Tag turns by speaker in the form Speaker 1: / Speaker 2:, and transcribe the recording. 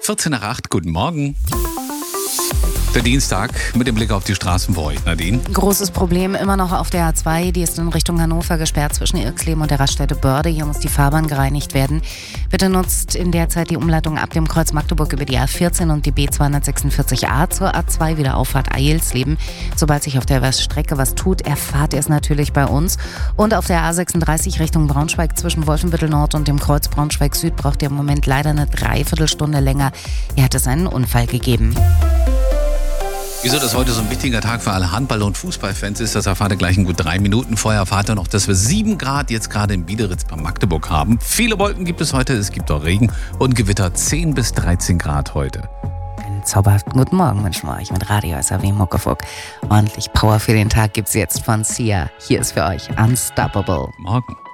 Speaker 1: 14 nach 8, guten Morgen. Der Dienstag mit dem Blick auf die Straßen für euch, Nadine.
Speaker 2: Großes Problem immer noch auf der A2, die ist in Richtung Hannover gesperrt zwischen Irxleben und der Raststätte Börde. Hier muss die Fahrbahn gereinigt werden. Bitte nutzt in der Zeit die Umleitung ab dem Kreuz Magdeburg über die A14 und die B246a zur A2 wieder Auffahrt Eilsleben. Sobald sich auf der Strecke was tut, erfahrt ihr es natürlich bei uns. Und auf der A36 Richtung Braunschweig zwischen Wolfenbüttel Nord und dem Kreuz Braunschweig Süd braucht ihr im Moment leider eine Dreiviertelstunde länger. Hier hat es einen Unfall gegeben.
Speaker 1: Wieso das heute so ein wichtiger Tag für alle Handball- und Fußballfans ist, das erfahrt ihr gleich in gut 3 Minuten. Vorher erfahrt ihr noch, dass wir 7 Grad jetzt gerade in Biederitz bei Magdeburg haben. Viele Wolken gibt es heute, es gibt auch Regen und Gewitter 10 bis 13 Grad heute.
Speaker 2: Einen zauberhaften guten Morgen wünschen wir euch mit Radio SAW Muckefuck. Ordentlich Power für den Tag gibt's jetzt von Sia. Hier ist für euch Unstoppable.
Speaker 1: Morgen.